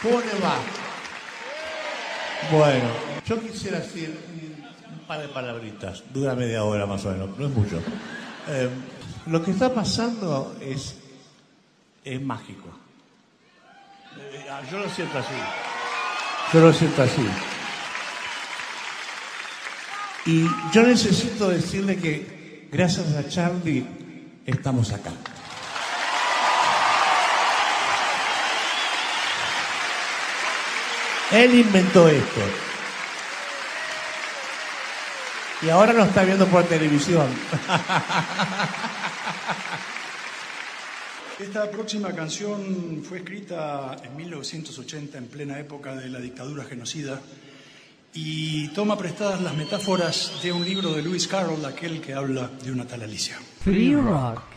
¿Cómo le va? Bueno, yo quisiera decir un par de palabritas. Dura media hora más o menos, no es mucho. Lo que está pasando es mágico. Yo lo siento así. Yo lo siento así. Y yo necesito decirle que gracias a Charlie estamos acá. Él inventó esto. Y ahora lo está viendo por televisión. Esta próxima canción fue escrita en 1980, en plena época de la dictadura genocida, y toma prestadas las metáforas de un libro de Lewis Carroll, aquel que habla de una tal Alicia. Free Rock.